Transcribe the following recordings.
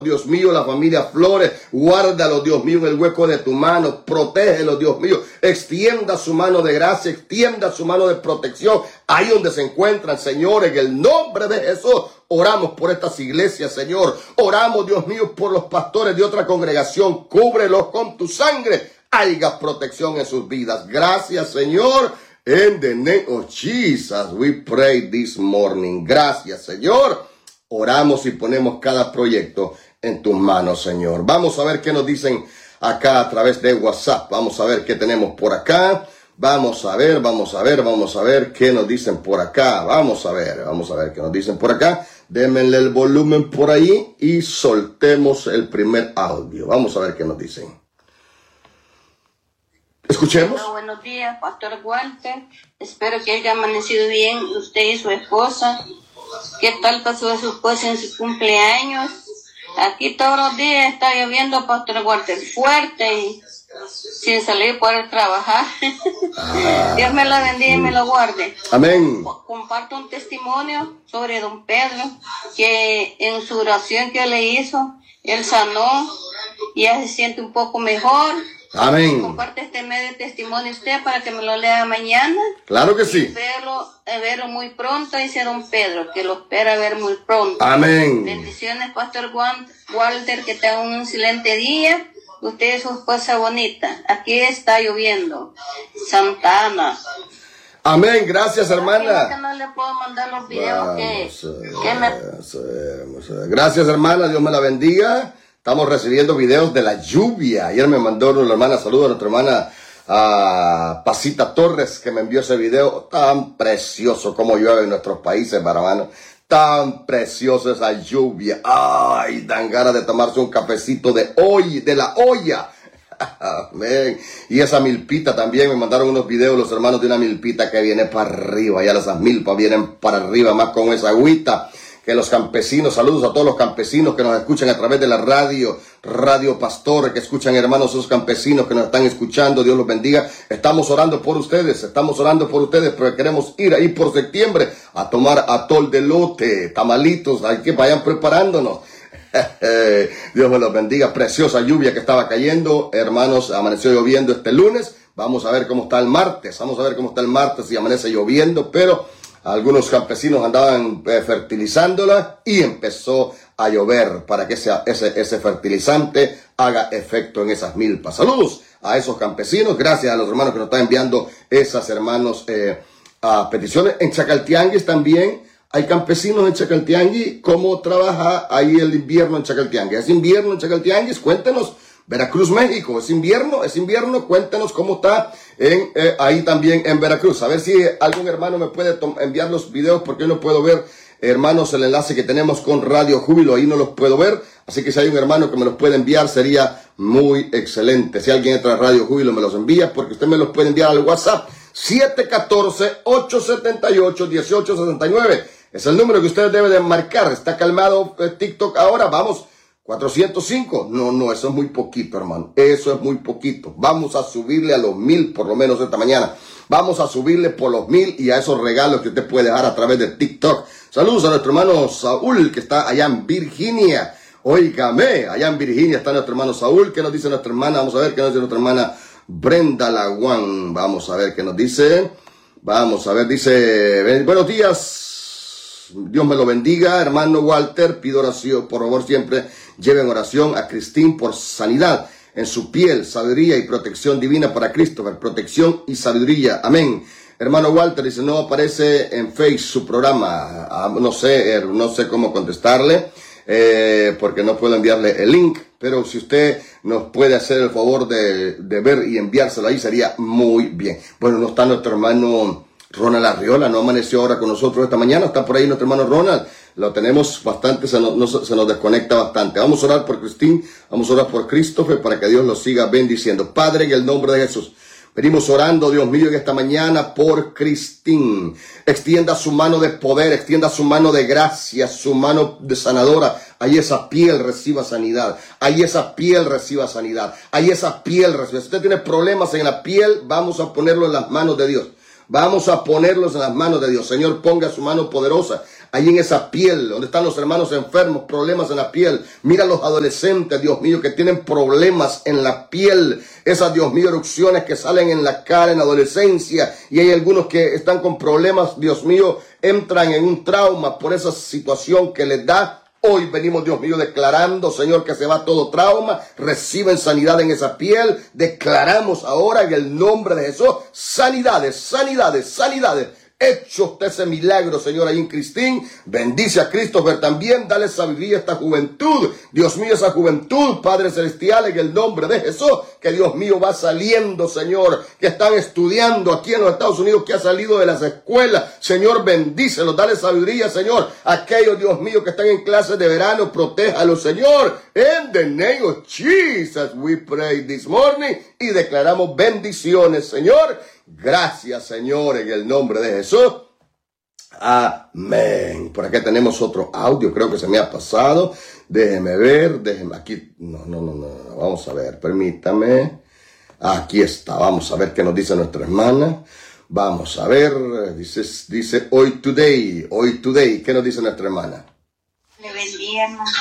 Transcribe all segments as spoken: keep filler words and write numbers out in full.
Dios mío, la familia Flores, guárdalo, Dios mío, en el hueco de tu mano, protégelo, Dios mío, extienda su mano de gracia, extienda su mano de protección, ahí donde se encuentran, Señor, en el nombre de Jesús. Oramos por estas iglesias, Señor, oramos, Dios mío, por los pastores de otra congregación, cúbrelos con tu sangre, haya protección en sus vidas. Gracias, Señor, in the name of Jesus, we pray this morning. Gracias, Señor, oramos y ponemos cada proyecto en tus manos, Señor. Vamos a ver qué nos dicen acá a través de WhatsApp. Vamos a ver qué tenemos por acá. Vamos a ver, vamos a ver, vamos a ver qué nos dicen por acá. Vamos a ver, vamos a ver qué nos dicen por acá. Démenle el volumen por ahí y soltemos el primer audio. Vamos a ver qué nos dicen. Escuchemos. Hola, buenos días, Pastor Walter. Espero que haya amanecido bien usted y su esposa. ¿Qué tal pasó su esposa en su cumpleaños? Aquí todos los días está lloviendo, Pastor Walter, fuerte y sin salir para trabajar. Ah, Dios me la bendiga y me lo guarde. Amén. Comparto un testimonio sobre don Pedro, que en su oración que le hizo, él sanó y ya se siente un poco mejor. Amén. Comparte este medio testimonio usted para que me lo lea mañana. Claro que sí. Verlo, verlo muy pronto, dice don Pedro, que lo espera ver muy pronto. Amén. Bendiciones, Pastor Walter, que tenga un excelente día. Usted es su esposa bonita. Aquí está lloviendo. Santa Ana. Amén, gracias, hermana. Que no le puedo mandar los videos que, que me... Gracias, hermana, Dios me la bendiga. Estamos recibiendo videos de la lluvia. Ayer me mandó una hermana, saludo a nuestra hermana uh, Pasita Torres, que me envió ese video tan precioso como llueve en nuestros países, hermano. Tan preciosa esa lluvia. Ay, dan ganas de tomarse un cafecito de hoy, de la olla. Amén. Y esa milpita también, me mandaron unos videos los hermanos de una milpita que viene para arriba. Ya esas milpas vienen para arriba, más con esa agüita. Que los campesinos, saludos a todos los campesinos que nos escuchan a través de la radio, Radio Pastor, que escuchan, hermanos, esos campesinos que nos están escuchando, Dios los bendiga. Estamos orando por ustedes, estamos orando por ustedes, pero queremos ir ahí por septiembre a tomar atol de lote, tamalitos, hay que vayan preparándonos. Dios me los bendiga, preciosa lluvia que estaba cayendo, hermanos, amaneció lloviendo este lunes, vamos a ver cómo está el martes, vamos a ver cómo está el martes si amanece lloviendo, pero... Algunos campesinos andaban eh, fertilizándola y empezó a llover para que ese, ese, ese fertilizante haga efecto en esas milpas. Saludos a esos campesinos, gracias a los hermanos que nos están enviando esas hermanos eh, a peticiones. En Chacaltianguis también hay campesinos en Chacaltianguis. ¿Cómo trabaja ahí el invierno en Chacaltianguis? ¿Es invierno en Chacaltianguis? Cuéntenos. Veracruz, México, ¿es invierno? ¿Es invierno? Cuéntenos cómo está en, eh, ahí también en Veracruz. A ver si algún hermano me puede enviar los videos, porque yo no puedo ver, hermanos, el enlace que tenemos con Radio Júbilo, ahí no los puedo ver. Así que si hay un hermano que me los puede enviar, sería muy excelente. Si alguien entra a Radio Júbilo, me los envía, porque usted me los puede enviar al WhatsApp siete uno cuatro, ocho siete ocho, uno ocho seis nueve. Es el número que usted debe de marcar. Está calmado eh, TikTok ahora, vamos. cuatrocientos cinco, no, no, eso es muy poquito, hermano, eso es muy poquito. Vamos a subirle a los mil, por lo menos esta mañana. Vamos a subirle por los mil y a esos regalos que usted puede dejar a través de TikTok. Saludos a nuestro hermano Saúl, que está allá en Virginia. Óigame, allá en Virginia está nuestro hermano Saúl. ¿Qué nos dice nuestra hermana? Vamos a ver qué nos dice nuestra hermana Brenda Laguán. Vamos a ver qué nos dice. Vamos a ver, dice, buenos días. Dios me lo bendiga, hermano Walter, pido oración, por favor siempre lleven oración a Cristín por sanidad en su piel, sabiduría y protección divina para Christopher, protección y sabiduría, amén. Hermano Walter dice, no aparece en Facebook su programa, ah, no sé, no sé cómo contestarle, eh, porque no puedo enviarle el link, pero si usted nos puede hacer el favor de, de ver y enviárselo ahí, sería muy bien. Bueno, no está nuestro hermano Ronald Arriola, no amaneció ahora con nosotros esta mañana, está por ahí nuestro hermano Ronald, lo tenemos bastante, se nos, nos, se nos desconecta bastante. Vamos a orar por Cristín, vamos a orar por Christopher para que Dios los siga bendiciendo. Padre, en el nombre de Jesús, venimos orando, Dios mío, en esta mañana por Cristín. Extienda su mano de poder, extienda su mano de gracia, su mano de sanadora. Ahí esa piel reciba sanidad, ahí esa piel reciba sanidad, ahí esa piel reciba. Si usted tiene problemas en la piel, vamos a ponerlo en las manos de Dios. Vamos a ponerlos en las manos de Dios. Señor, ponga su mano poderosa ahí en esa piel, donde están los hermanos enfermos, problemas en la piel. Mira a los adolescentes, Dios mío, que tienen problemas en la piel. Esas, Dios mío, erupciones que salen en la cara en la adolescencia. Y hay algunos que están con problemas, Dios mío, entran en un trauma por esa situación que les da. Hoy venimos, Dios mío, declarando, Señor, que se va todo trauma, reciben sanidad en esa piel. Declaramos ahora en el nombre de Jesús, sanidades, sanidades, sanidades. Hecho usted ese milagro, Señor, ahí en Cristín. Bendice a Christopher también. Dale sabiduría a esta juventud. Dios mío, esa juventud, Padre Celestial, en el nombre de Jesús. Que Dios mío va saliendo, Señor. Que están estudiando aquí en los Estados Unidos, que ha salido de las escuelas. Señor, bendícelos. Dale sabiduría, Señor. Aquellos, Dios mío, que están en clases de verano, protéjalos, Señor. In the name of Jesus, we pray this morning. Y declaramos bendiciones, Señor. Gracias, Señor, en el nombre de Jesús. Amén. Por acá tenemos otro audio, creo que se me ha pasado. Déjeme ver, déjeme aquí. No, no, no, no. Vamos a ver, permítame. Aquí está, vamos a ver qué nos dice nuestra hermana. Vamos a ver, dice, dice hoy today, hoy today. ¿Qué nos dice nuestra hermana? Le bendiga, hermano.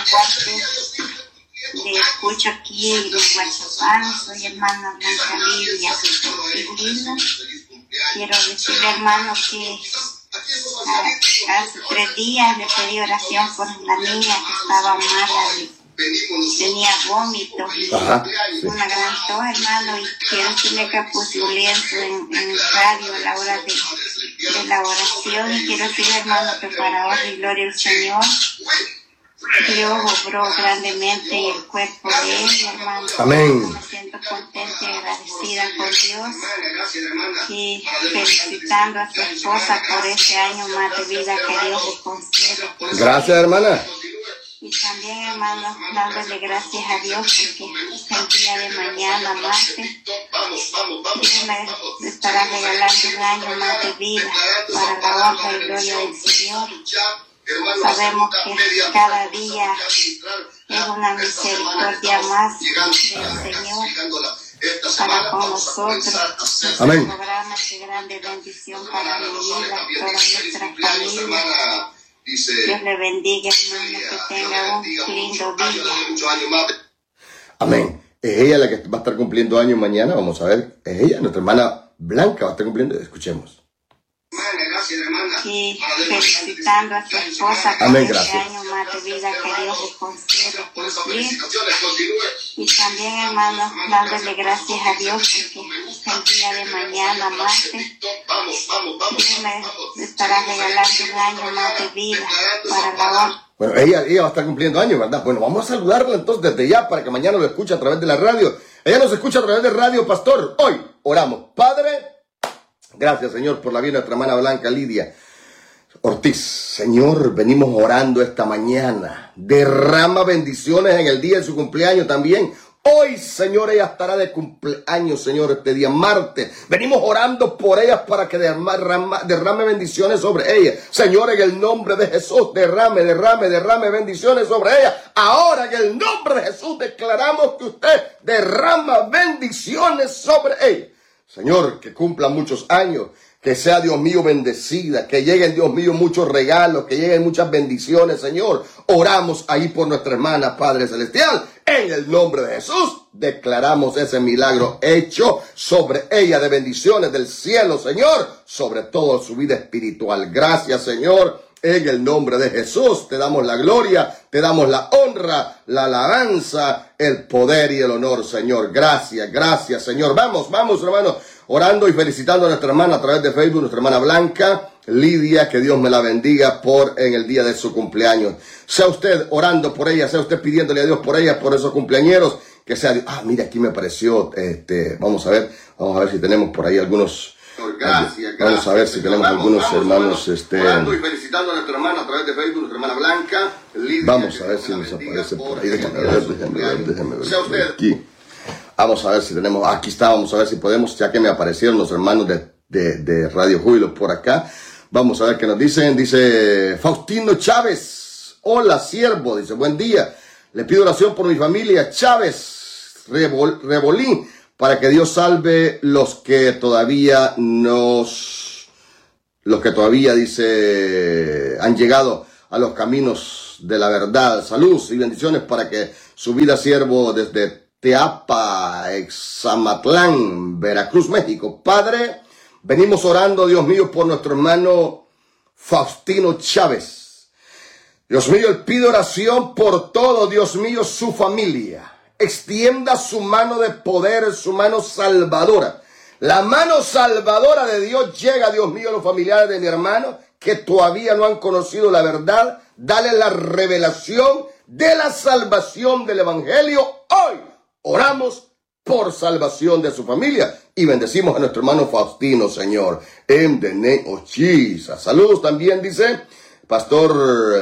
Le escucho aquí en WhatsApp, soy hermana Blanca Lidia Lidia. Quiero decirle, hermano, que a, hace tres días le pedí oración por la niña que estaba mala, tenía vómitos y Ajá, sí. una gran tos, hermano, y quiero decirle que puse un lienzo en, en el radio a la hora de, de la oración, y quiero decirle, hermano, que para honra y gloria al Señor, Dios obró grandemente en el cuerpo de ella, hermano. Amén. Me siento contenta y agradecida con Dios, y felicitando a su esposa por ese año más de vida que Dios le concede. Gracias, hermana. Y también, hermano, dándole gracias a Dios porque el día de mañana, martes, Dios me estará regalando un año más de vida para la honra y gloria del Señor. Sabemos que cada día es una misericordia más del Señor para con nosotros. Amén. Este programa es de grande bendición para mi vida, toda nuestra familia. Dios le bendiga, hermano, que tenga un lindo día. Amén. Es ella la que va a estar cumpliendo años mañana. Vamos a ver. Es ella, nuestra hermana Blanca va a estar cumpliendo. Escuchemos. Y felicitando a su esposa por Amén, este gracias. año más de vida que Dios le concede cumplir. Y también, hermano, dándole gracias a Dios porque el día de mañana, martes, Dios me estará regalando un año más de vida para la honra. Bueno, ella, ella va a estar cumpliendo años, ¿verdad? Bueno, vamos a saludarla entonces desde ya para que mañana lo escuche a través de la radio. Ella nos escucha a través de radio, pastor. Hoy oramos. Padre, gracias, Señor, por la vida de nuestra hermana Blanca Lidia Ortiz. Señor, venimos orando esta mañana. Derrama bendiciones en el día de su cumpleaños también. Hoy, Señor, ella estará de cumpleaños, Señor, este día martes. Venimos orando por ella para que derrame, derrame bendiciones sobre ella. Señor, en el nombre de Jesús, derrame, derrame, derrame bendiciones sobre ella. Ahora, en el nombre de Jesús, declaramos que usted derrama bendiciones sobre ella. Señor, que cumpla muchos años, que sea, Dios mío, bendecida, que lleguen, Dios mío, muchos regalos, que lleguen muchas bendiciones, Señor. Oramos ahí por nuestra hermana, Padre Celestial. En el nombre de Jesús, declaramos ese milagro hecho sobre ella de bendiciones del cielo, Señor, sobre todo su vida espiritual. Gracias, Señor. En el nombre de Jesús te damos la gloria, te damos la honra, la alabanza, el poder y el honor, Señor. Gracias, gracias, Señor. Vamos, vamos, hermanos, orando y felicitando a nuestra hermana a través de Facebook, nuestra hermana Blanca Lidia, que Dios me la bendiga por en el día de su cumpleaños. Sea usted orando por ella, sea usted pidiéndole a Dios por ella, por esos cumpleañeros, que sea Dios. Ah, mira, aquí me apareció, este, vamos a ver, vamos a ver si tenemos por ahí algunos... Gracias, gracias. Vamos a ver si tenemos vamos, algunos vamos, hermanos vamos, este orando y felicitando a nuestra hermana a través de Facebook, nuestra hermana Blanca Lidia, vamos a ver si nos aparece por ahí. Déjame ver, déjame ver, déjame ver. Sea usted. Aquí. Vamos a ver si tenemos, aquí está, vamos a ver si podemos, ya que me aparecieron los hermanos de, de, de Radio Júbilo por acá. Vamos a ver qué nos dicen. Dice Faustino Chávez. Hola, siervo. Dice, buen día. Le pido oración por mi familia Chávez Rebol, Rebolín, para que Dios salve los que todavía nos los que todavía, dice, han llegado a los caminos de la verdad. Salud y bendiciones para que su vida siervo desde Teapa, Examatlán, Veracruz, México. Padre, venimos orando, Dios mío, por nuestro hermano Faustino Chávez. Dios mío, él pide oración por todo, Dios mío, su familia. Extienda su mano de poder, su mano salvadora. La mano salvadora de Dios llega, Dios mío, a los familiares de mi hermano que todavía no han conocido la verdad. Dale la revelación de la salvación del evangelio. Hoy oramos por salvación de su familia y bendecimos a nuestro hermano Faustino, Señor, en the name of Jesus. Saludos también, dice Pastor,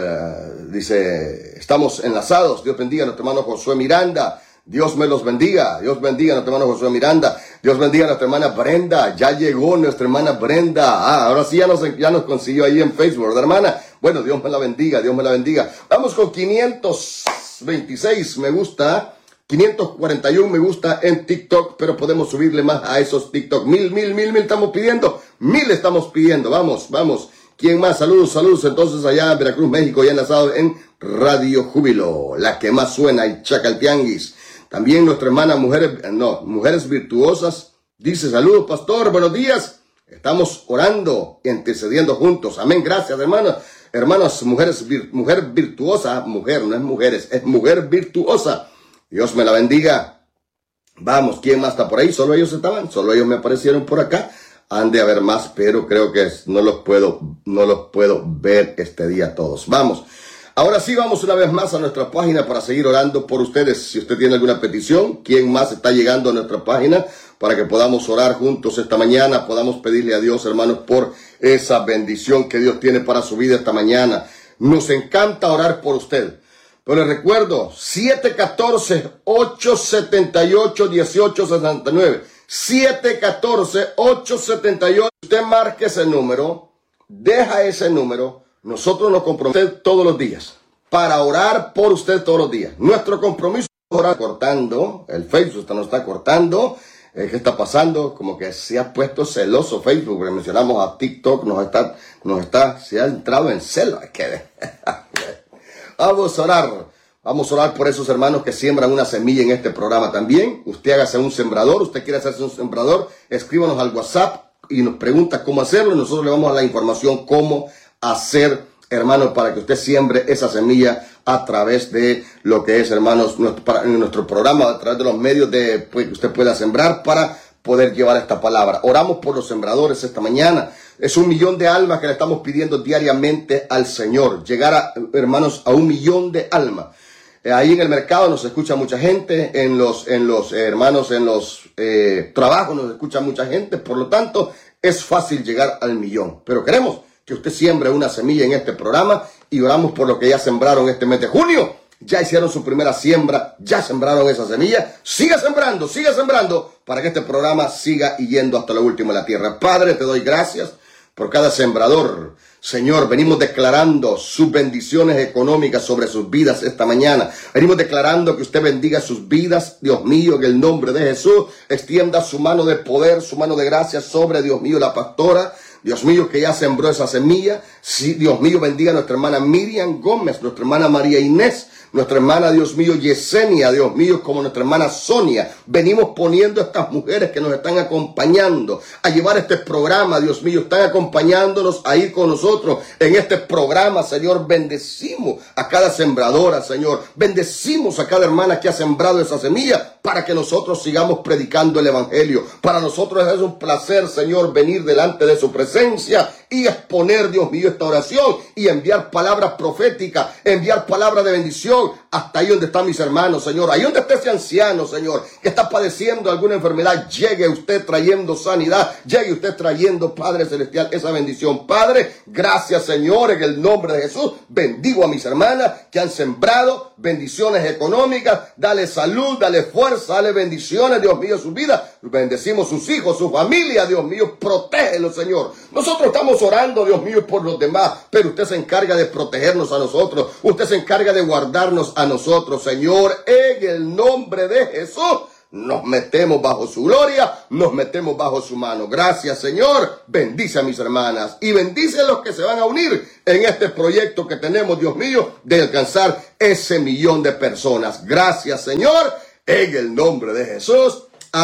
uh, dice, estamos enlazados. Dios bendiga a nuestro hermano Josué Miranda. Dios me los bendiga. Dios bendiga a nuestro hermano Josué Miranda. Dios bendiga a nuestra hermana Brenda. Ya llegó nuestra hermana Brenda. Ah, ahora sí ya nos, ya nos consiguió ahí en Facebook, ¿verdad, hermana? Bueno, Dios me la bendiga. Dios me la bendiga. Vamos con quinientos veintiséis me gusta. quinientos cuarenta y uno me gusta en TikTok, pero podemos subirle más a esos TikTok. Mil, mil, mil, mil estamos pidiendo. Mil estamos pidiendo. Vamos, vamos. ¿Quién más? Saludos, saludos. Entonces allá en Veracruz, México, ya enlazado en Radio Júbilo, la que más suena, y Chacaltianguis. También nuestra hermana Mujeres, no, Mujeres Virtuosas, dice, saludos, pastor, buenos días. Estamos orando, intercediendo juntos. Amén, gracias, hermanos. Hermanas, mujeres, vir, mujer virtuosa, mujer, no es mujeres, es mujer virtuosa. Dios me la bendiga. Vamos, ¿quién más está por ahí? Solo ellos estaban, solo ellos me aparecieron por acá. Han de haber más, pero creo que no los puedo, no los puedo ver este día todos. Vamos. Ahora sí, vamos una vez más a nuestra página para seguir orando por ustedes. Si usted tiene alguna petición, ¿quién más está llegando a nuestra página para que podamos orar juntos esta mañana? Podamos pedirle a Dios, hermanos, por esa bendición que Dios tiene para su vida esta mañana. Nos encanta orar por usted. Pero les recuerdo, siete uno cuatro, ocho siete ocho, uno ocho seis nueve. siete uno cuatro, ocho siete ocho. Usted marque ese número, deja ese número. Nosotros nos comprometemos todos los días para orar por usted todos los días. Nuestro compromiso es orar. Cortando, el Facebook nos está cortando. ¿Qué está pasando? Como que se ha puesto celoso Facebook. Porque mencionamos a TikTok, nos está, nos está, se ha entrado en celo. Vamos a orar. Vamos a orar por esos hermanos que siembran una semilla en este programa también. Usted hágase un sembrador. Usted quiere hacerse un sembrador, escríbanos al WhatsApp y nos pregunta cómo hacerlo. Nosotros le vamos a la información cómo hacer, hermanos, para que usted siembre esa semilla a través de lo que es, hermanos, nuestro, para, en nuestro programa, a través de los medios de, pues, que usted pueda sembrar para poder llevar esta palabra. Oramos por los sembradores esta mañana. Es un millón de almas que le estamos pidiendo diariamente al Señor. Llegar, a, hermanos, a un millón de almas. Eh, ahí en el mercado nos escucha mucha gente, en los, en los eh, hermanos, en los eh, trabajos nos escucha mucha gente. Por lo tanto, es fácil llegar al millón. Pero queremos que usted siembre una semilla en este programa y oramos por lo que ya sembraron este mes de junio. Ya hicieron su primera siembra, ya sembraron esa semilla. Siga sembrando, siga sembrando para que este programa siga yendo hasta lo último de la tierra. Padre, te doy gracias por cada sembrador. Señor, venimos declarando sus bendiciones económicas sobre sus vidas esta mañana. Venimos declarando que usted bendiga sus vidas, Dios mío, en el nombre de Jesús. Extienda su mano de poder, su mano de gracia sobre, Dios mío, la pastora. Dios mío, que ya sembró esa semilla. Sí, Dios mío, bendiga a nuestra hermana Miriam Gómez, nuestra hermana María Inés, nuestra hermana, Dios mío, Yesenia, Dios mío, como nuestra hermana Sonia. Venimos poniendo a estas mujeres que nos están acompañando a llevar este programa, Dios mío, están acompañándonos a ir con nosotros en este programa, Señor. Bendecimos a cada sembradora, Señor. Bendecimos a cada hermana que ha sembrado esa semilla para que nosotros sigamos predicando el evangelio. Para nosotros es un placer, Señor, venir delante de su presencia y exponer, Dios mío, esta oración y enviar palabras proféticas, enviar palabras de bendición hasta ahí donde están mis hermanos, Señor. Ahí donde esté ese anciano, Señor, que está padeciendo alguna enfermedad, llegue usted trayendo sanidad, llegue usted trayendo, Padre Celestial, esa bendición. Padre, gracias, Señor, en el nombre de Jesús. Bendigo a mis hermanas que han sembrado bendiciones económicas. Dale salud, dale fuerza, dale bendiciones, Dios mío, su vida. Bendecimos sus hijos, su familia, Dios mío, protégelos, Señor. Nosotros estamos orando, Dios mío, por los demás, pero usted se encarga de protegernos a nosotros. Usted se encarga de guardarnos a nosotros, Señor, en el nombre de Jesús. nos metemos bajo su gloria, nos metemos bajo su mano. Gracias, Señor. Bendice a mis hermanas y bendice a los que se van a unir en este proyecto que tenemos, Dios mío, de alcanzar ese millón de personas. Gracias, Señor, en el nombre de Jesús.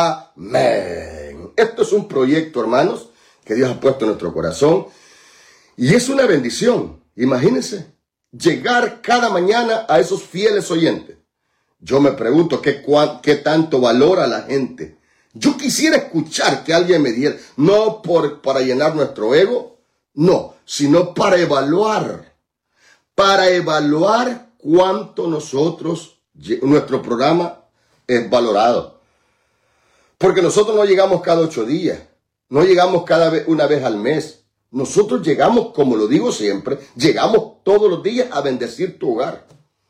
Amén. Esto es un proyecto, hermanos, que Dios ha puesto en nuestro corazón y es una bendición. Imagínense llegar cada mañana a esos fieles oyentes. Yo me pregunto qué, qué tanto valora la gente. Yo quisiera escuchar que alguien me diera, no por, para llenar nuestro ego, no, sino para evaluar, para evaluar cuánto nosotros, nuestro programa es valorado. Porque nosotros no llegamos cada ocho días, no llegamos cada vez, una vez al mes. Nosotros llegamos, como lo digo siempre, llegamos todos los días a bendecir tu hogar.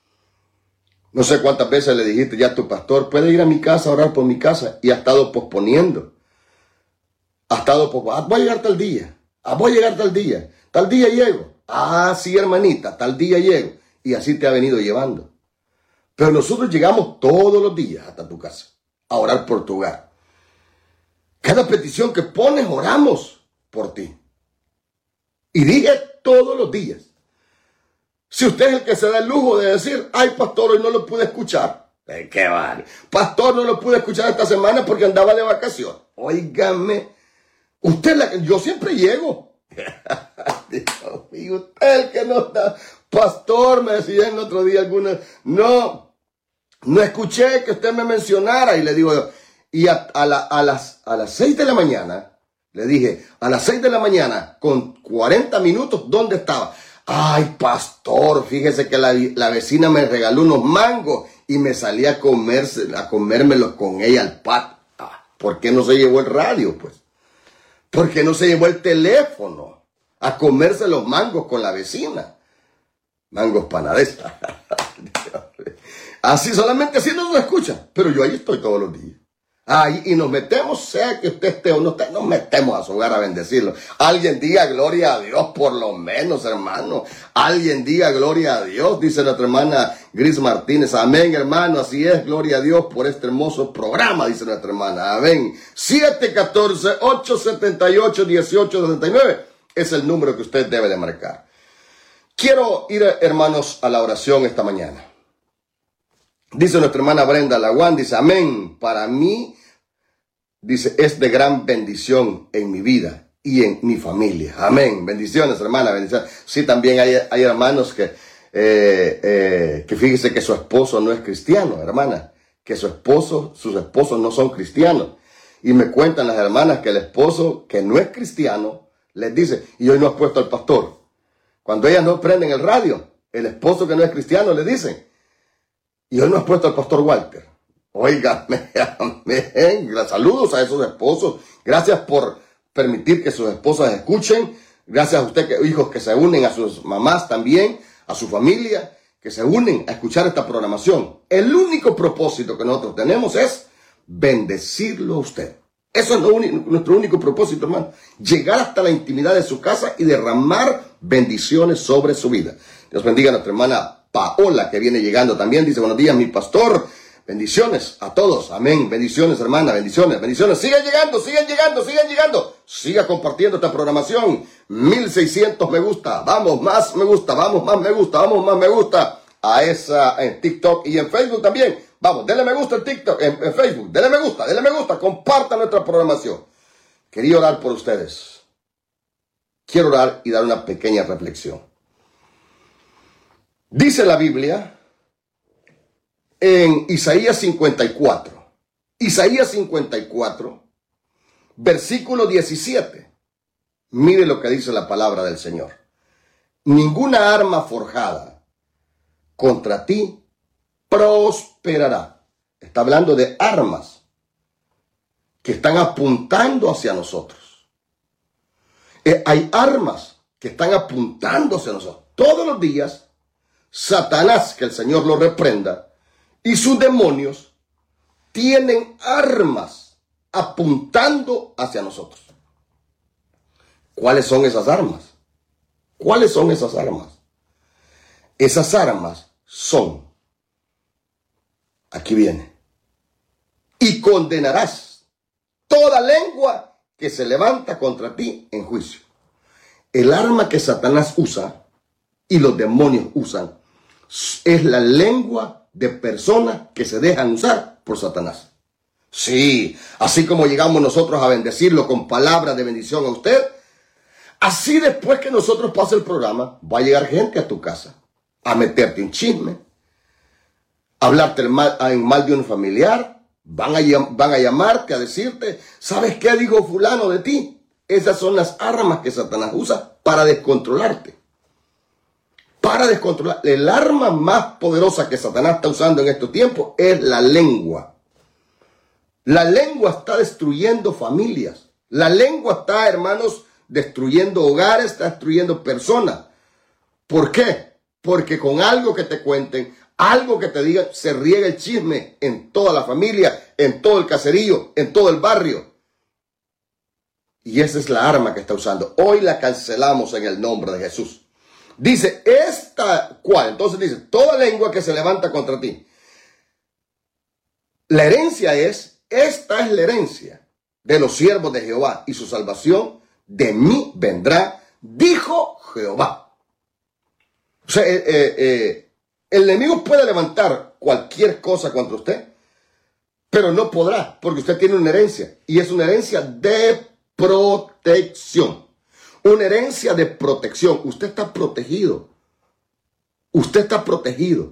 No sé cuántas veces le dijiste ya a tu pastor, puede ir a mi casa a orar por mi casa, y ha estado posponiendo. Ha estado posponiendo. Ah, voy a llegar tal día. Ah, voy a llegar tal día. Tal día llego. Ah, sí, hermanita, tal día llego. Y así te ha venido llevando. Pero nosotros llegamos todos los días hasta tu casa a orar por tu hogar. Cada petición que pones, oramos por ti. Y dije todos los días. Si usted es el que se da el lujo de decir, ay, pastor, hoy no lo pude escuchar. Eh, ¿Qué vale? Pastor, no lo pude escuchar esta semana porque andaba de vacación. Óigame, usted, la, yo siempre llego. Dios mío, usted el que no está. Pastor, me decía el otro día alguna, no, no escuché que usted me mencionara. Y le digo, y a, a, la, a, las, a las seis de la mañana, le dije, a las seis de la mañana, con cuarenta minutos, ¿dónde estaba? Ay, pastor, fíjese que la, la vecina me regaló unos mangos y me salí a, comerse, a comérmelos con ella al patio. Ah, ¿por qué no se llevó el radio, pues? ¿Por qué no se llevó el teléfono a comerse los mangos con la vecina? Mangos panades. Así, solamente así no nos escucha. Pero yo ahí estoy todos los días. Ahí, y nos metemos, sea que usted esté o no esté, nos metemos a su hogar a bendecirlo. Alguien diga gloria a Dios, por lo menos, hermano. Alguien diga gloria a Dios, dice nuestra hermana Gris Martínez. Amén, hermano, así es, gloria a Dios por este hermoso programa, dice nuestra hermana. Amén. siete uno cuatro, ocho siete ocho, uno ocho siete nueve es el número que usted debe de marcar. Quiero ir, hermanos, a la oración esta mañana. Dice nuestra hermana Brenda Laguán, dice, amén, para mí, dice, es de gran bendición en mi vida y en mi familia. Amén, bendiciones, hermana, bendiciones. Sí, también hay, hay hermanos que, eh, eh, que fíjese que su esposo no es cristiano, hermana, que su esposo, sus esposos no son cristianos. Y me cuentan las hermanas que el esposo que no es cristiano les dice, y hoy no has puesto al pastor. Cuando ellas no prenden el radio, el esposo que no es cristiano le dice, y hoy no has puesto al pastor Walter. Óigame, amén. Saludos a esos esposos. Gracias por permitir que sus esposas escuchen. Gracias a usted, que, hijos que se unen a sus mamás también, a su familia, que se unen a escuchar esta programación. El único propósito que nosotros tenemos es bendecirlo a usted. Eso es lo único, nuestro único propósito, hermano. Llegar hasta la intimidad de su casa y derramar bendiciones sobre su vida. Dios bendiga a nuestra hermana Paola, que viene llegando también. Dice, buenos días, mi pastor. Bendiciones a todos. Amén. Bendiciones, hermana. Bendiciones, bendiciones. Sigan llegando, sigan llegando, sigan llegando. Siga compartiendo esta programación. mil seiscientos me gusta. Vamos, más me gusta. Vamos, más me gusta. Vamos, más me gusta. A esa en TikTok y en Facebook también. Vamos, denle me gusta en TikTok, en, en Facebook. Denle me gusta, denle me gusta. Compartan nuestra programación. Quería orar por ustedes. Quiero orar y dar una pequeña reflexión. Dice la Biblia en Isaías cincuenta y cuatro, Isaías cincuenta y cuatro, versículo diecisiete. Mire lo que dice la palabra del Señor. Ninguna arma forjada contra ti prosperará. Está hablando de armas que están apuntando hacia nosotros. Eh, hay armas que están apuntando hacia nosotros. Todos los días Satanás, que el Señor lo reprenda, y sus demonios tienen armas apuntando hacia nosotros. ¿Cuáles son esas armas? ¿Cuáles son esas armas? Esas armas son, aquí viene, y condenarás toda lengua que se levanta contra ti en juicio. El arma que Satanás usa y los demonios usan es la lengua de personas que se dejan usar por Satanás. Sí, así como llegamos nosotros a bendecirlo con palabras de bendición a usted, así después que nosotros pase el programa, va a llegar gente a tu casa a meterte en chisme, a hablarte en mal, en mal de un familiar, van a, van a llamarte a decirte, ¿sabes qué dijo fulano de ti? Esas son las armas que Satanás usa para descontrolarte. Para descontrolar. El arma más poderosa que Satanás está usando en estos tiempos es la lengua. La lengua está destruyendo familias. La lengua está, hermanos, destruyendo hogares, está destruyendo personas. ¿Por qué? Porque con algo que te cuenten, algo que te digan, se riega el chisme en toda la familia, en todo el caserío, en todo el barrio. Y esa es la arma que está usando. Hoy la cancelamos en el nombre de Jesús. Dice, esta cual, entonces dice, toda lengua que se levanta contra ti. La herencia es, esta es la herencia de los siervos de Jehová y su salvación de mí vendrá, dijo Jehová. O sea, eh, eh, eh, el enemigo puede levantar cualquier cosa contra usted, pero no podrá, porque usted tiene una herencia, y es una herencia de protección. Una herencia de protección. Usted está protegido. Usted está protegido.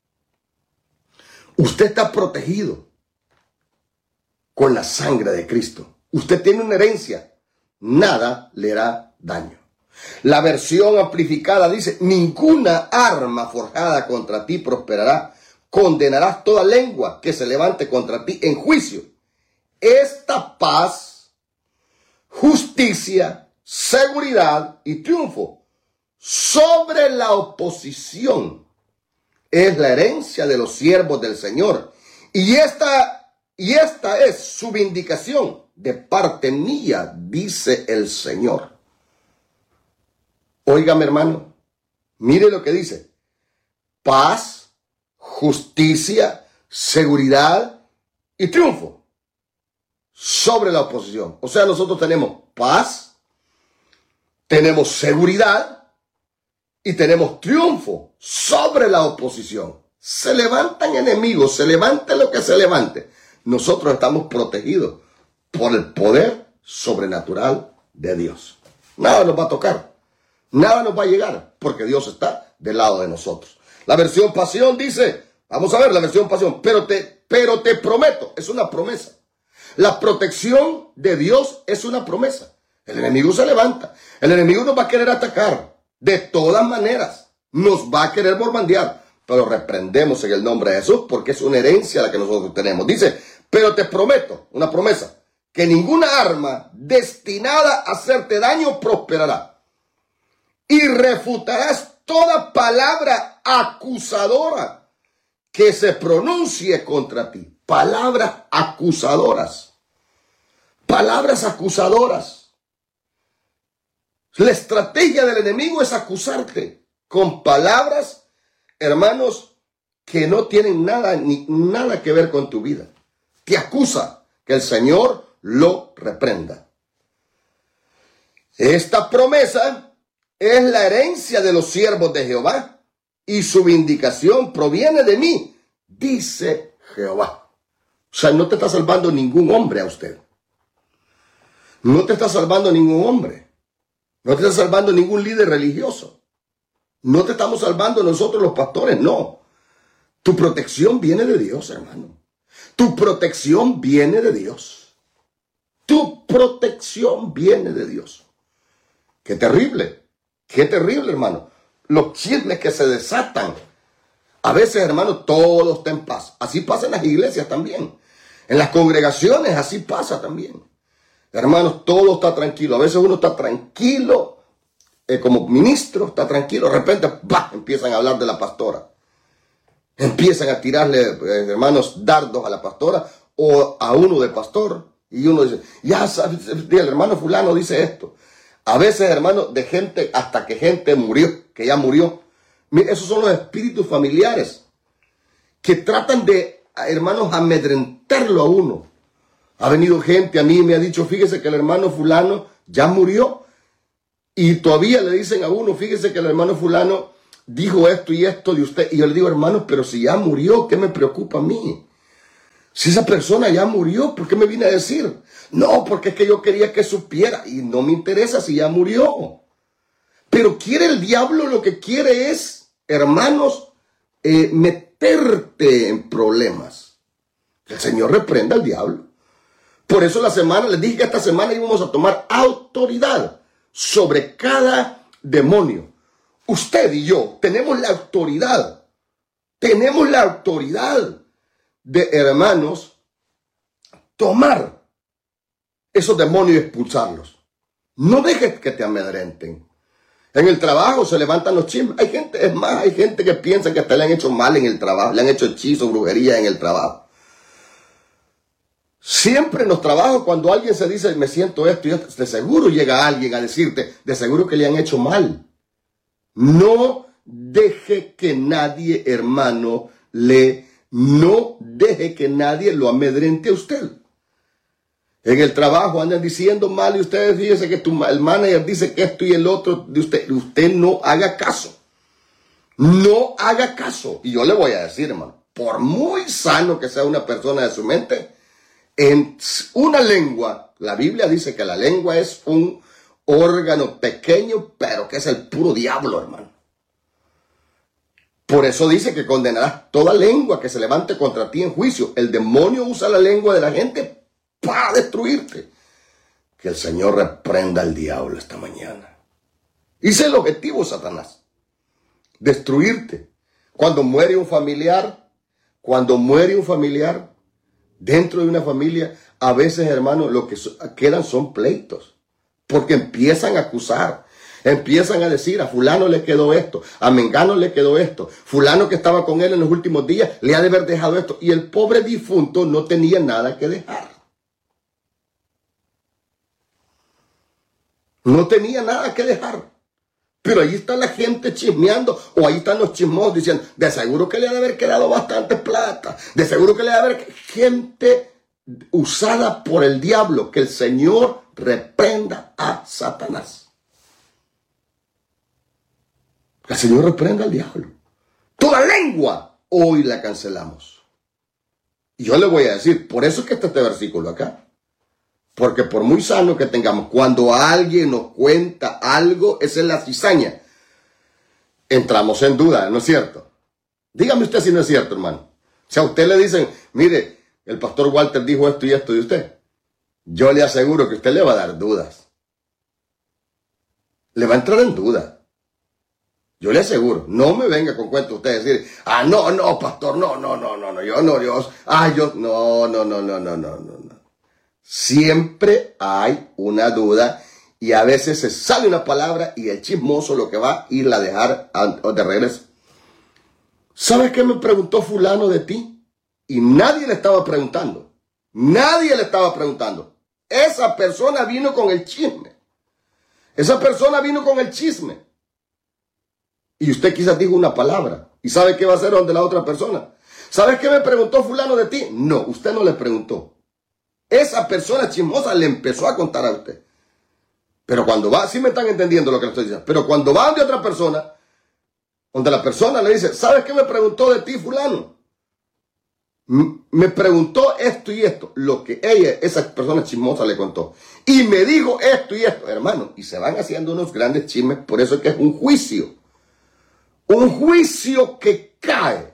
Usted está protegido con la sangre de Cristo. Usted tiene una herencia. Nada le hará daño. La versión amplificada dice, ninguna arma forjada contra ti prosperará. Condenarás toda lengua que se levante contra ti en juicio. Esta paz, justicia, seguridad y triunfo sobre la oposición es la herencia de los siervos del Señor. Y esta, y esta es su vindicación de parte mía, dice el Señor. Óigame, hermano, mire lo que dice. Paz, justicia, seguridad y triunfo sobre la oposición. O sea, nosotros tenemos paz, tenemos seguridad y tenemos triunfo sobre la oposición. Se levantan enemigos, se levante lo que se levante. Nosotros estamos protegidos por el poder sobrenatural de Dios. Nada nos va a tocar, nada nos va a llegar, porque Dios está del lado de nosotros. La versión Pasión dice, vamos a ver la versión Pasión, pero te, pero te prometo, es una promesa. La protección de Dios es una promesa. El enemigo se levanta. El enemigo nos va a querer atacar. De todas maneras, nos va a querer bombardear. Pero reprendemos en el nombre de Jesús porque es una herencia la que nosotros tenemos. Dice, pero te prometo, una promesa, que ninguna arma destinada a hacerte daño prosperará. Y refutarás toda palabra acusadora que se pronuncie contra ti. Palabras acusadoras. Palabras acusadoras. La estrategia del enemigo es acusarte con palabras, hermanos, que no tienen nada, ni nada que ver con tu vida. Te acusa, que el Señor lo reprenda. Esta promesa es la herencia de los siervos de Jehová y su vindicación proviene de mí, dice Jehová. O sea, no te está salvando ningún hombre a usted. No te está salvando ningún hombre. No te está salvando ningún líder religioso. No te estamos salvando nosotros los pastores, no. Tu protección viene de Dios, hermano. Tu protección viene de Dios. Tu protección viene de Dios. Qué terrible, qué terrible, hermano. Los chismes que se desatan. A veces, hermano, todo está en paz. Así pasa en las iglesias también. En las congregaciones así pasa también. Hermanos, todo está tranquilo. A veces uno está tranquilo, eh, como ministro, está tranquilo. De repente, ¡bah!, empiezan a hablar de la pastora. Empiezan a tirarle, eh, hermanos, dardos a la pastora o a uno de pastor. Y uno dice, ya sabes, el hermano fulano dice esto. A veces, hermanos, de gente, hasta que gente murió, que ya murió. Mire, esos son los espíritus familiares que tratan de, hermanos, amedrentarlo a uno. Ha venido gente a mí y me ha dicho, fíjese que el hermano fulano ya murió. Y todavía le dicen a uno, fíjese que el hermano fulano dijo esto y esto de usted. Y yo le digo, hermano, pero si ya murió, ¿qué me preocupa a mí? Si esa persona ya murió, ¿por qué me viene a decir? No, porque es que yo quería que supiera. Y no me interesa si ya murió. Pero quiere el diablo, lo que quiere es, hermanos, eh, meterte en problemas. Que el Señor reprenda al diablo. Por eso la semana, les dije que esta semana íbamos a tomar autoridad sobre cada demonio. Usted y yo tenemos la autoridad. Tenemos la autoridad de, hermanos, tomar esos demonios y expulsarlos. No dejes que te amedrenten. En el trabajo se levantan los chismes. Hay gente, es más, hay gente que piensa que hasta le han hecho mal en el trabajo, le han hecho hechizo, brujería en el trabajo. Siempre en los trabajos, cuando alguien se dice, me siento esto y esto, de seguro llega alguien a decirte, de seguro que le han hecho mal. No deje que nadie, hermano, le, no deje que nadie lo amedrente a usted. En el trabajo andan diciendo mal y ustedes fíjense que tu, el manager dice que esto y el otro de usted. Usted no haga caso. No haga caso. Y yo le voy a decir, hermano, por muy sano que sea una persona de su mente, en una lengua, la Biblia dice que la lengua es un órgano pequeño, pero que es el puro diablo, hermano. Por eso dice que condenarás toda lengua que se levante contra ti en juicio. El demonio usa la lengua de la gente para destruirte. Que el Señor reprenda al diablo esta mañana. Ese es el objetivo, Satanás. Destruirte. Cuando muere un familiar, cuando muere un familiar, dentro de una familia, a veces, hermano, lo que quedan son pleitos. Porque empiezan a acusar. Empiezan a decir, a fulano le quedó esto, a mengano le quedó esto, fulano que estaba con él en los últimos días le ha de haber dejado esto. Y el pobre difunto no tenía nada que dejar. No tenía nada que dejar. Pero ahí está la gente chismeando, o ahí están los chismosos diciendo, de seguro que le ha de haber quedado bastante plata, de seguro que le ha de haber... Gente usada por el diablo, que el Señor reprenda a Satanás. El Señor reprenda al diablo. Toda lengua, hoy la cancelamos. Y yo le voy a decir, por eso es que está este versículo acá. Porque por muy sano que tengamos, cuando alguien nos cuenta algo, esa es la cizaña. Entramos en duda, ¿no es cierto? Dígame usted si no es cierto, hermano. Si a usted le dicen, mire, el pastor Walter dijo esto y esto de usted, yo le aseguro que usted le va a dar dudas. Le va a entrar en duda. Yo le aseguro, no me venga con cuento usted decir, ah, no, no, pastor, no, no, no, no, no, yo no, Dios, ah, yo, no, no, no, no, no, no, no, no. Siempre hay una duda y a veces se sale una palabra y el chismoso lo que va a irla a dejar de regreso. ¿Sabes qué me preguntó fulano de ti? Y nadie le estaba preguntando. Nadie le estaba preguntando. Esa persona vino con el chisme. Esa persona vino con el chisme. Y usted quizás dijo una palabra. ¿Y sabe qué va a hacer donde la otra persona? ¿Sabes qué me preguntó fulano de ti? No, usted no le preguntó. Esa persona chismosa le empezó a contar a usted. Pero cuando va, sí me están entendiendo lo que le estoy diciendo. Pero cuando va donde otra persona, donde la persona le dice, ¿sabes qué me preguntó de ti fulano? Me preguntó esto y esto. Lo que ella, esa persona chismosa le contó. Y me dijo esto y esto, hermano. Y se van haciendo unos grandes chismes. Por eso es que es un juicio. Un juicio que cae.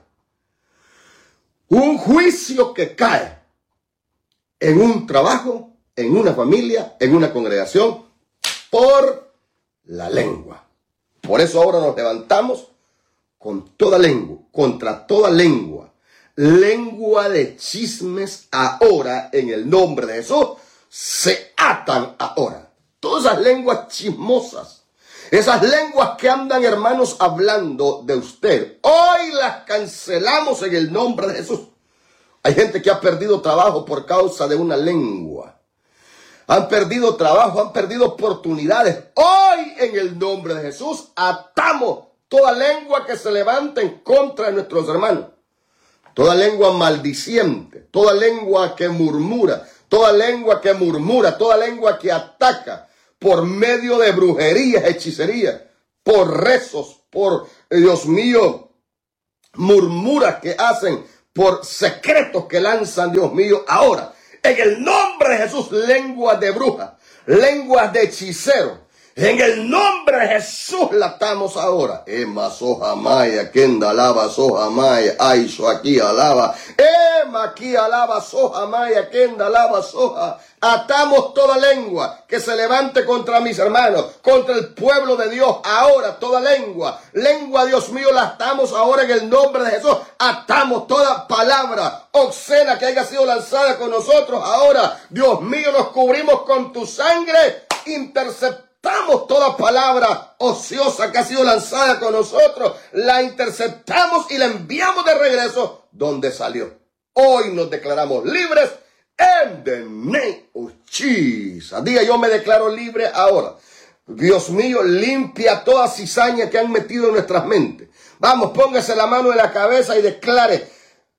Un juicio que cae. En un trabajo, en una familia, en una congregación, por la lengua. Por eso ahora nos levantamos con toda lengua, contra toda lengua. Lengua de chismes ahora, en el nombre de Jesús, se atan ahora. Todas esas lenguas chismosas, esas lenguas que andan, hermanos, hablando de usted, hoy las cancelamos en el nombre de Jesús. Hay gente que ha perdido trabajo por causa de una lengua. Han perdido trabajo, han perdido oportunidades. Hoy, en el nombre de Jesús, atamos toda lengua que se levanta en contra de nuestros hermanos. Toda lengua maldiciente, toda lengua que murmura, toda lengua que murmura, toda lengua que ataca por medio de brujerías, hechicerías, por rezos, por, Dios mío, murmuras que hacen, por secretos que lanzan, Dios mío, ahora, en el nombre de Jesús, lenguas de brujas, lenguas de hechiceros, en el nombre de Jesús la atamos ahora. Ema soja maya, kenda alaba soja maya, aiso aquí alaba. Ema aquí alaba soja maya, kenda alaba soja. Atamos toda lengua que se levante contra mis hermanos, contra el pueblo de Dios. Ahora toda lengua, lengua, Dios mío, la atamos ahora en el nombre de Jesús. Atamos toda palabra obscena que haya sido lanzada con nosotros. Ahora, Dios mío, nos cubrimos con tu sangre. Interceptamos toda palabra ociosa que ha sido lanzada con nosotros, la interceptamos y la enviamos de regreso donde salió. Hoy nos declaramos libres en the name of Jesus. Diga, yo me declaro libre ahora. Dios mío, limpia toda cizaña que han metido en nuestras mentes. Vamos, póngase la mano en la cabeza y declare,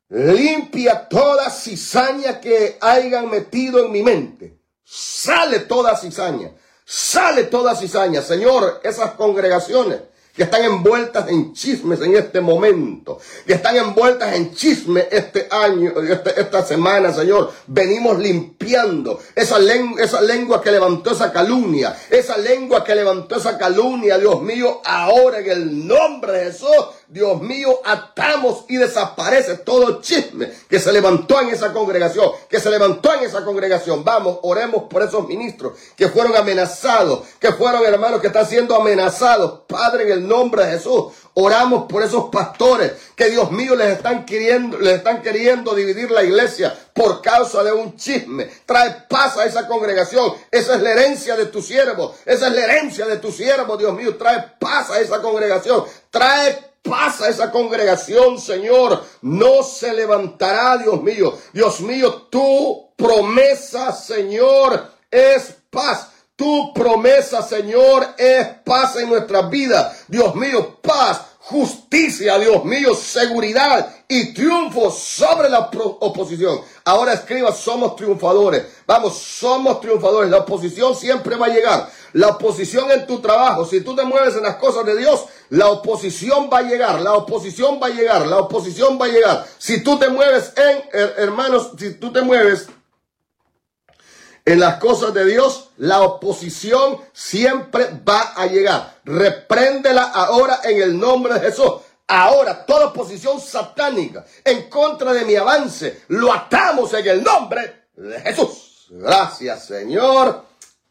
limpia toda cizaña que hayan metido en mi mente. Sale toda cizaña. Sale toda cizaña, Señor, esas congregaciones que están envueltas en chismes en este momento, que están envueltas en chisme este año, este, esta semana, Señor, venimos limpiando esa lengua, esa lengua que levantó esa calumnia, esa lengua que levantó esa calumnia, Dios mío, ahora en el nombre de Jesús, Dios mío, atamos y desaparece todo chisme que se levantó en esa congregación, que se levantó en esa congregación. Vamos, oremos por esos ministros que fueron amenazados, que fueron hermanos que están siendo amenazados. Padre, en el nombre de Jesús, oramos por esos pastores que, Dios mío, les están queriendo, les están queriendo dividir la iglesia por causa de un chisme. Trae paz a esa congregación. Esa es la herencia de tu siervo. Esa es la herencia de tu siervo, Dios mío. Trae paz a esa congregación. Trae paz a esa congregación, Señor. No se levantará, Dios mío. Dios mío, tu promesa, Señor, es paz. Tu promesa, Señor, es paz en nuestras vidas. Dios mío, paz, justicia, Dios mío, seguridad y triunfo sobre la oposición. Ahora escriba, somos triunfadores. Vamos, somos triunfadores. La oposición siempre va a llegar. La oposición en tu trabajo, si tú te mueves en las cosas de Dios, la oposición va a llegar, la oposición va a llegar, la oposición va a llegar. Si tú te mueves en, hermanos, si tú te mueves en las cosas de Dios, la oposición siempre va a llegar. Repréndela ahora en el nombre de Jesús. Ahora, toda oposición satánica en contra de mi avance, lo atamos en el nombre de Jesús. Gracias, Señor.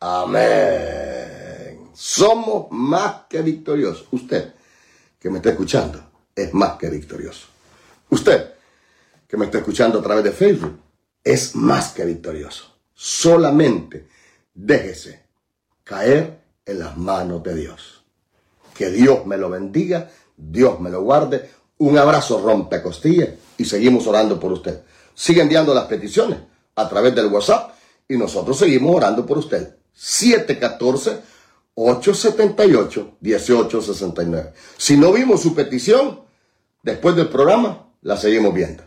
Amén. Somos más que victoriosos. Usted que me está escuchando es más que victorioso. Usted que me está escuchando a través de Facebook es más que victorioso. Solamente déjese caer en las manos de Dios. Que Dios me lo bendiga, Dios me lo guarde. Un abrazo rompecostillas y seguimos orando por usted. Sigue enviando las peticiones a través del WhatsApp y nosotros seguimos orando por usted. siete uno cuatro, ocho siete ocho, uno ocho seis nueve. Si no vimos su petición, después del programa, la seguimos viendo.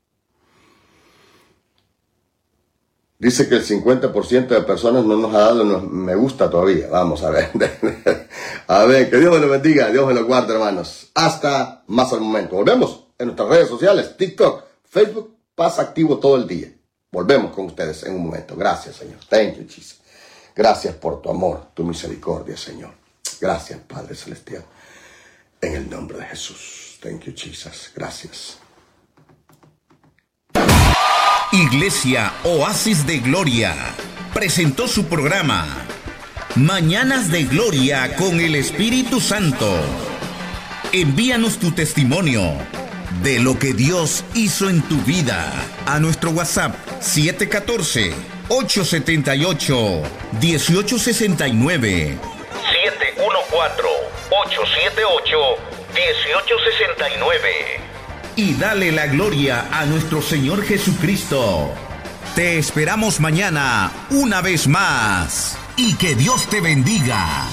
Dice que el cincuenta por ciento de personas no nos ha dado me gusta todavía. Vamos a ver. A ver, que Dios me lo bendiga, Dios me lo guarde, hermanos. Hasta más al momento. Volvemos en nuestras redes sociales, TikTok, Facebook, pasa activo todo el día. Volvemos con ustedes en un momento. Gracias, Señor. Thank you, Jesus. Gracias por tu amor, tu misericordia, Señor. Gracias, Padre Celestial. En el nombre de Jesús. Thank you, Jesus. Gracias. Iglesia Oasis de Gloria presentó su programa Mañanas de Gloria con el Espíritu Santo. Envíanos tu testimonio de lo que Dios hizo en tu vida a nuestro WhatsApp siete uno cuatro, ocho siete ocho, uno ocho seis nueve. siete uno cuatro, ocho siete ocho, uno ocho seis nueve. Y dale la gloria a nuestro Señor Jesucristo. Te esperamos mañana una vez más. Y que Dios te bendiga.